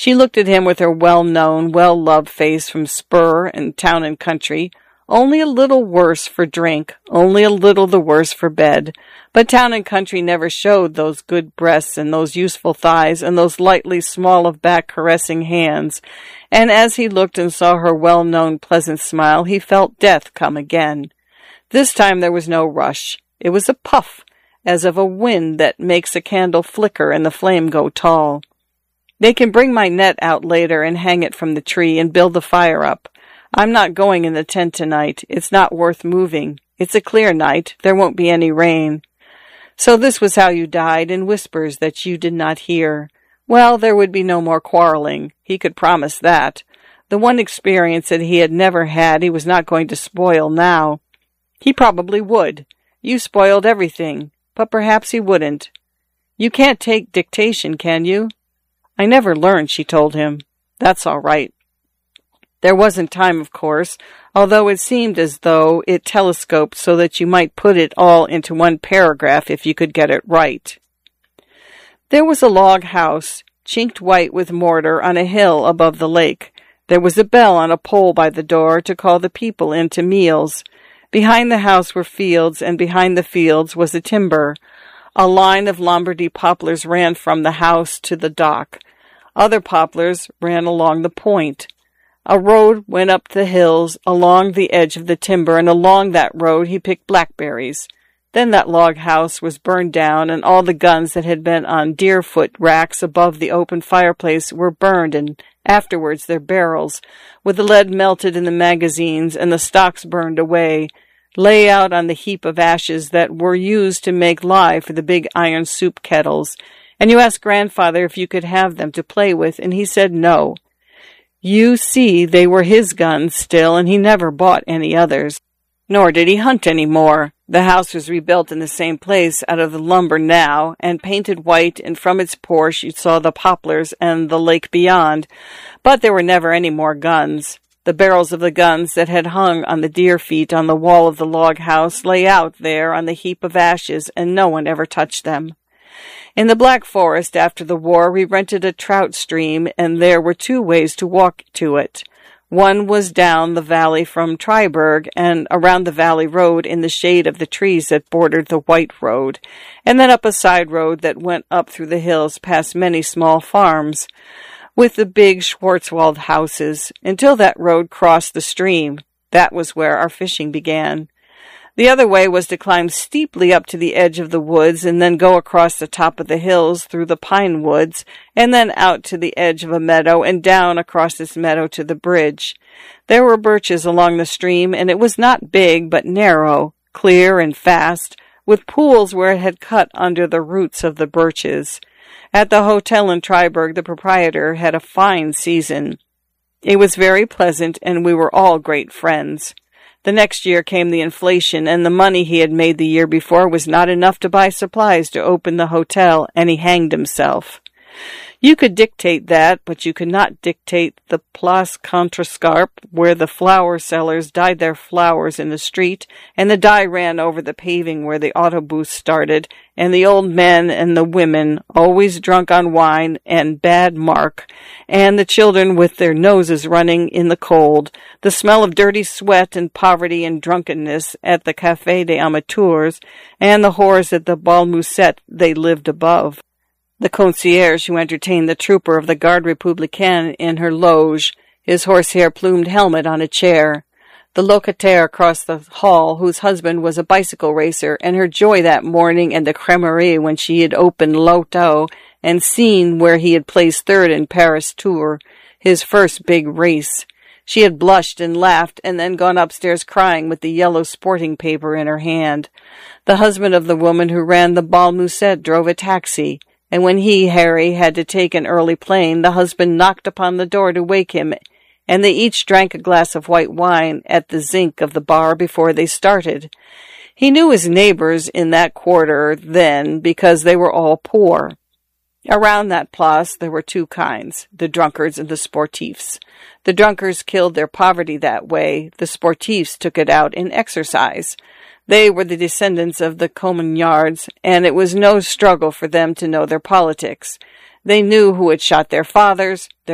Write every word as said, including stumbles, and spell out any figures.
She looked at him with her well-known, well-loved face from Spur and Town and Country, only a little worse for drink, only a little the worse for bed. But Town and Country never showed those good breasts and those useful thighs and those lightly small-of-back caressing hands. And as he looked and saw her well-known pleasant smile, he felt death come again. This time there was no rush. It was a puff, as of a wind that makes a candle flicker and the flame go tall. They can bring my net out later and hang it from the tree and build the fire up. I'm not going in the tent tonight. It's not worth moving. It's a clear night. There won't be any rain. So this was how you died, in whispers that you did not hear. Well, there would be no more quarreling. He could promise that. The one experience that he had never had he was not going to spoil now. He probably would. You spoiled everything, but perhaps he wouldn't. You can't take dictation, can you? I never learned, she told him. That's all right. There wasn't time, of course, although it seemed as though it telescoped so that you might put it all into one paragraph if you could get it right. There was a log house, chinked white with mortar, on a hill above the lake. There was a bell on a pole by the door to call the people in to meals. Behind the house were fields, and behind the fields was a timber. A line of Lombardy poplars ran from the house to the dock. Other poplars ran along the point. A road went up the hills along the edge of the timber, and along that road he picked blackberries. Then that log house was burned down, and all the guns that had been on deerfoot racks above the open fireplace were burned, and afterwards their barrels, with the lead melted in the magazines and the stocks burned away, lay out on the heap of ashes that were used to make lye for the big iron soup kettles. And you asked Grandfather if you could have them to play with, and he said no. You see, they were his guns still, and he never bought any others. Nor did he hunt any more. The house was rebuilt in the same place out of the lumber now, and painted white, and from its porch you saw the poplars and the lake beyond. But there were never any more guns. The barrels of the guns that had hung on the deer feet on the wall of the log house lay out there on the heap of ashes, and no one ever touched them. In the Black Forest after the war we rented a trout stream, and there were two ways to walk to it. One was down the valley from Triberg and around the valley road in the shade of the trees that bordered the white road, and then up a side road that went up through the hills past many small farms, with the big Schwarzwald houses, until that road crossed the stream. That was where our fishing began. The other way was to climb steeply up to the edge of the woods and then go across the top of the hills through the pine woods and then out to the edge of a meadow and down across this meadow to the bridge. There were birches along the stream, and it was not big but narrow, clear and fast, with pools where it had cut under the roots of the birches. At the hotel in Triberg the proprietor had a fine season. It was very pleasant, and we were all great friends. The next year came the inflation, and the money he had made the year before was not enough to buy supplies to open the hotel, and he hanged himself. You could dictate that, but you could not dictate the Place Contrescarpe, where the flower sellers dyed their flowers in the street, and the dye ran over the paving where the autobus started, and the old men and the women, always drunk on wine and bad mark, and the children with their noses running in the cold, the smell of dirty sweat and poverty and drunkenness at the Café des Amateurs, and the whores at the Bal Musette they lived above. The concierge who entertained the trooper of the Garde Républicaine in her loge, his horsehair plumed helmet on a chair. The locataire across the hall, whose husband was a bicycle racer, and her joy that morning in the Crèmerie when she had opened L'Auto and seen where he had placed third in Paris Tour, his first big race. She had blushed and laughed and then gone upstairs crying with the yellow sporting paper in her hand. The husband of the woman who ran the Bal Musette drove a taxi. And when he, Harry, had to take an early plane, the husband knocked upon the door to wake him, and they each drank a glass of white wine at the zinc of the bar before they started. He knew his neighbors in that quarter then, because they were all poor. Around that place there were two kinds, the drunkards and the sportifs. The drunkards killed their poverty that way, the sportifs took it out in exercise. They were the descendants of the Commonards, and it was no struggle for them to know their politics. They knew who had shot their fathers, their